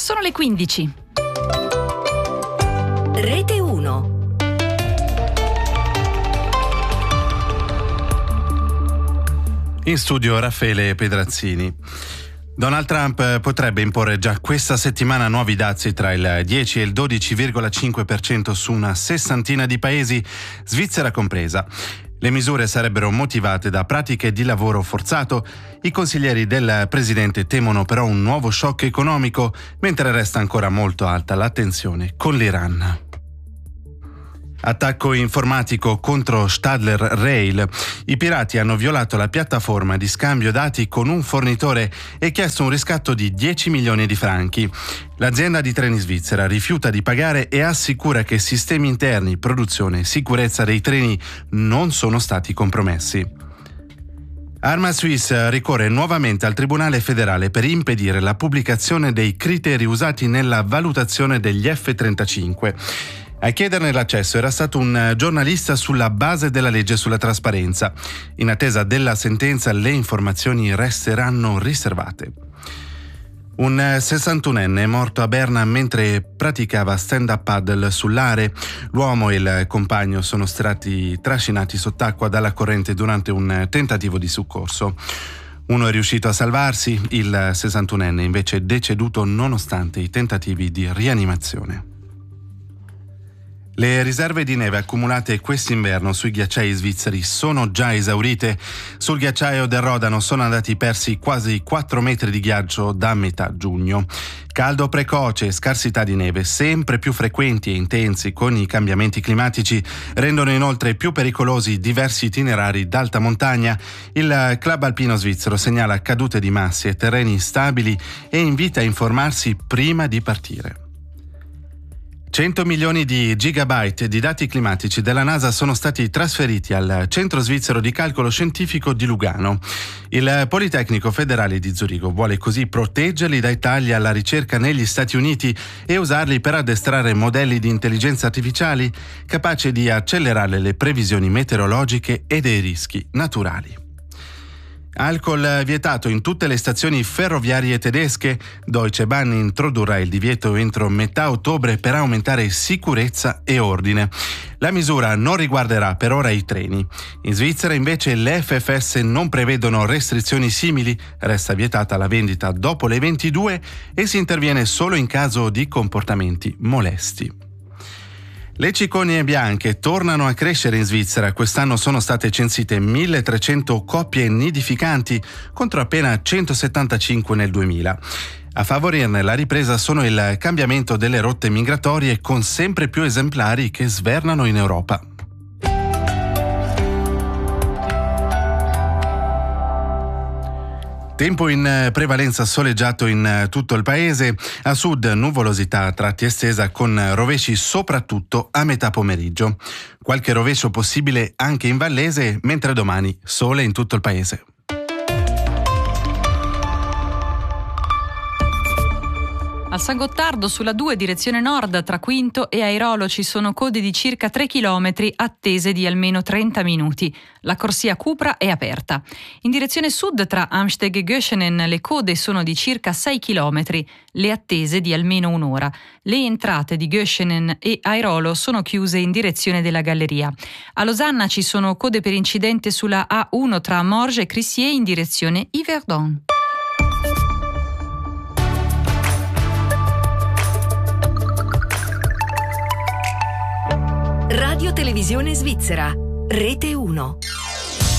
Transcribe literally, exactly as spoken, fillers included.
Sono le quindici. Rete uno. In studio Raffaele Pedrazzini. Donald Trump potrebbe imporre già questa settimana nuovi dazi tra il dieci e il dodici virgola cinque per cento su una sessantina di paesi, Svizzera compresa. Le misure sarebbero motivate da pratiche di lavoro forzato. I consiglieri del presidente temono però un nuovo shock economico, mentre resta ancora molto alta la tensione con l'Iran. Attacco informatico contro Stadler Rail. I pirati hanno violato la piattaforma di scambio dati con un fornitore e chiesto un riscatto di dieci milioni di franchi. L'azienda di treni svizzera rifiuta di pagare e assicura che sistemi interni, produzione e sicurezza dei treni non sono stati compromessi. Arma Suisse ricorre nuovamente al Tribunale federale per impedire la pubblicazione dei criteri usati nella valutazione degli F trentacinque. A chiederne l'accesso era stato un giornalista sulla base della legge sulla trasparenza. In attesa della sentenza, le informazioni resteranno riservate. Un sessantunenne è morto a Berna mentre praticava stand-up paddle sull'Are. L'uomo e il compagno sono stati trascinati sott'acqua dalla corrente durante un tentativo di soccorso. Uno è riuscito a salvarsi, il sessantunenne invece è deceduto nonostante i tentativi di rianimazione. Le riserve di neve accumulate quest'inverno sui ghiacciai svizzeri sono già esaurite. Sul ghiacciaio del Rodano sono andati persi quasi quattro metri di ghiaccio da metà giugno. Caldo precoce e scarsità di neve sempre più frequenti e intensi con i cambiamenti climatici rendono inoltre più pericolosi diversi itinerari d'alta montagna. Il Club Alpino Svizzero segnala cadute di massi e terreni instabili e invita a informarsi prima di partire. cento milioni di gigabyte di dati climatici della NASA sono stati trasferiti al Centro Svizzero di Calcolo Scientifico di Lugano. Il Politecnico Federale di Zurigo vuole così proteggerli dai tagli alla ricerca negli Stati Uniti e usarli per addestrare modelli di intelligenza artificiali capaci di accelerare le previsioni meteorologiche e dei rischi naturali. Alcol vietato in tutte le stazioni ferroviarie tedesche. Deutsche Bahn introdurrà il divieto entro metà ottobre per aumentare sicurezza e ordine. La misura non riguarderà per ora i treni. In Svizzera invece le F F S non prevedono restrizioni simili, resta vietata la vendita dopo le ventidue e si interviene solo in caso di comportamenti molesti. Le ciconie bianche tornano a crescere in Svizzera. Quest'anno sono state censite milletrecento coppie nidificanti contro appena centosettantacinque nel duemila. A favorirne la ripresa sono il cambiamento delle rotte migratorie con sempre più esemplari che svernano in Europa. Tempo in prevalenza soleggiato in tutto il paese, a sud nuvolosità a tratti estesa con rovesci soprattutto a metà pomeriggio. Qualche rovescio possibile anche in Vallese, mentre domani sole in tutto il paese. Al San Gottardo sulla due direzione nord tra Quinto e Airolo ci sono code di circa tre chilometri attese di almeno trenta minuti. La corsia Cupra è aperta. In direzione sud tra Amsteg e Göschenen le code sono di circa sei chilometri, le attese di almeno un'ora. Le entrate di Göschenen e Airolo sono chiuse in direzione della galleria. A Losanna ci sono code per incidente sulla A uno tra Morges e Crissier in direzione Yverdon. Radio Televisione Svizzera, Rete uno.